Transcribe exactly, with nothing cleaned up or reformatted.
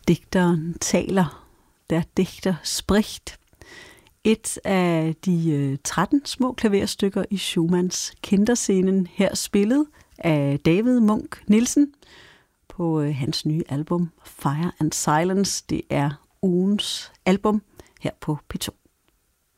Digteren taler, der digter spricht. Et af de øh, tretten små klaverstykker i Schumanns Kinderscenen, her spillet af David Munk Nielsen på øh, hans nye album Fire and Silence. Det er ugens album her på P to.